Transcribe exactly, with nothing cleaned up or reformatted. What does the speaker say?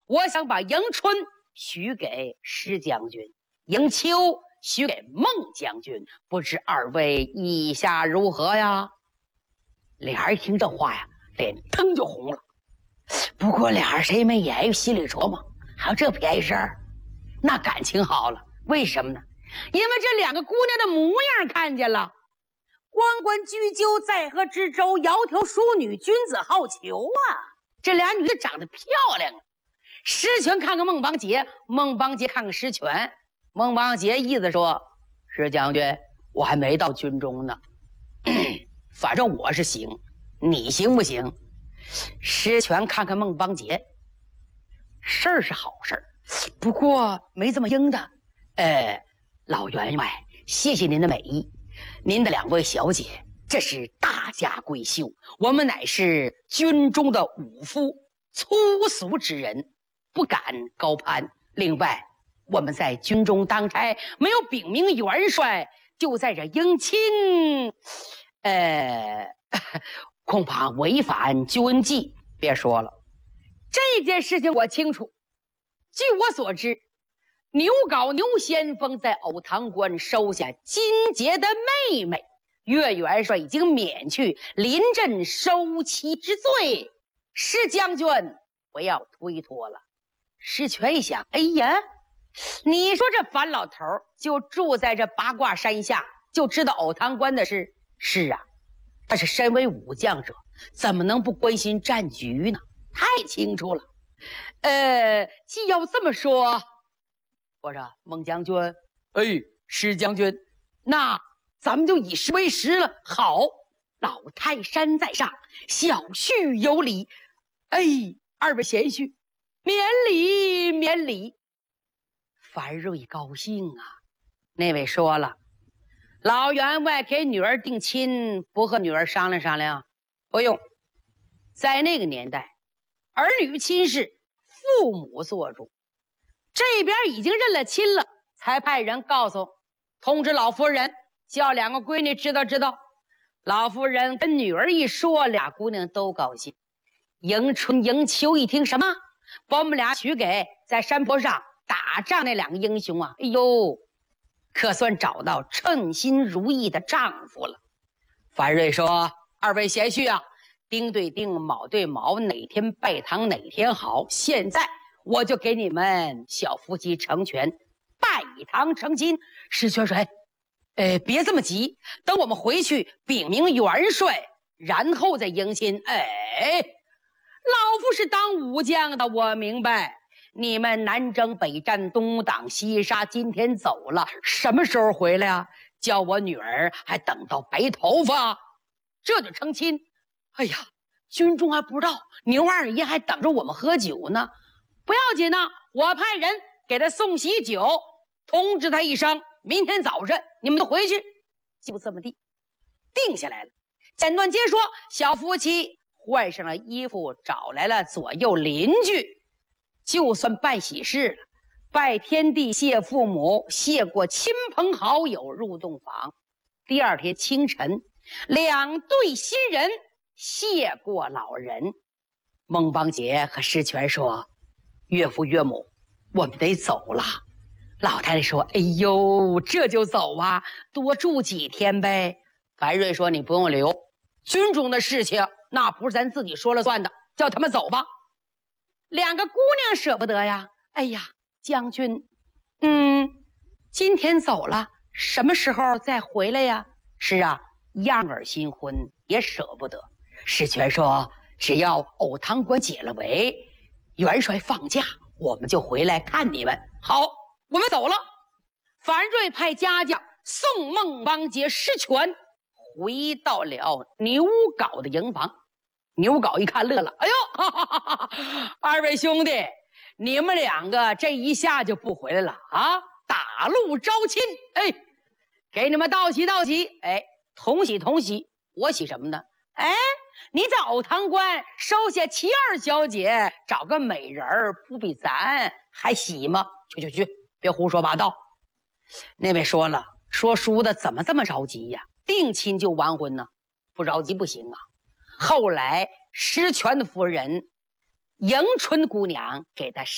我想把迎春许给石将军，迎秋许给孟将军，不知二位意下如何呀？俩人一听这话呀，脸腾就红了。不过俩人谁没言语，心里琢磨，还有这便宜事儿，那感情好了。为什么呢？因为这两个姑娘的模样看见了，关关雎鸠，在河之洲，窈窕淑女，君子好逑啊！这俩女的长得漂亮啊。石泉看看孟邦杰，孟邦杰看看石泉，孟邦杰意思说：“石将军，我还没到军中呢，反正我是行，你行不行？”石泉看看孟邦杰，事儿是好事儿，不过没这么应的。呃，老员外，谢谢您的美意。您的两位小姐，这是大家闺秀，我们乃是军中的武夫，粗俗之人，不敢高攀。另外，我们在军中当差，没有禀明元帅，就在这迎亲，呃，恐怕违反军纪。别说了，这件事情我清楚。据我所知，牛皋牛先锋在藕塘关收下金杰的妹妹，岳元帅已经免去临阵收妻之罪。石将军，不要推脱了。石泉一想，哎呀，你说这樊老头就住在这八卦山下，就知道藕塘关的事。是啊，但是身为武将者，怎么能不关心战局呢？太清楚了。呃，既要这么说，我说孟将军，哎，石将军，那咱们就以实为实了。好，老泰山在上，小婿有礼。哎，二位贤婿，免礼免礼。樊瑞高兴啊。那位说了，老员外给女儿定亲，不和女儿商量商量？不用。在那个年代，儿女亲事父母做主，这边已经认了亲了，才派人告诉通知老夫人，叫两个闺女知道知道。老夫人跟女儿一说，俩姑娘都高兴。迎春迎秋一听，什么把我们俩许给在山坡上打仗那两个英雄啊，哎呦，可算找到称心如意的丈夫了。樊瑞说，二位贤婿啊，丁对丁，卯对卯，哪天拜堂哪天好。现在我就给你们小夫妻成全，拜堂成亲。石泉水，呃，别这么急，等我们回去禀明元帅，然后再迎亲。哎，老夫是当武将的，我明白。你们南征北战，东挡西杀，今天走了，什么时候回来啊？叫我女儿还等到白头发，这就成亲。哎呀，军中还不知道，牛二爷还等着我们喝酒呢。不要紧呢，我派人给他送喜酒，通知他一声，明天早晨你们都回去。就这么地定下来了。简短截说，小夫妻换上了衣服，找来了左右邻居，就算办喜事了，拜天地，谢父母，谢过亲朋好友，入洞房。第二天清晨，两对新人谢过老人。孟邦杰和石泉说，岳父岳母，我们得走了。老太太说，哎呦，这就走啊，多住几天呗。樊瑞说，你不用留，军中的事情那不是咱自己说了算的，叫他们走吧。两个姑娘舍不得呀。哎呀，将军，嗯，今天走了，什么时候再回来呀？是啊，样儿新婚也舍不得。石泉说，只要藕塘关解了围，元帅放假，我们就回来看你们。好，我们走了。樊瑞派家将送孟邦杰、石泉回到了牛皋的营房。牛皋一看乐了，哎呦，哈哈哈哈，二位兄弟，你们两个这一下就不回来了啊？打路招亲，哎，给你们道喜道喜，哎，同喜同喜。我喜什么呢？哎，你在藕塘关收下齐二小姐，找个美人儿，不比咱还喜吗？去去去，别胡说八道。那位说了，说书的怎么这么着急呀？定亲就完婚呢？不着急不行啊。后来石泉的夫人迎春姑娘给他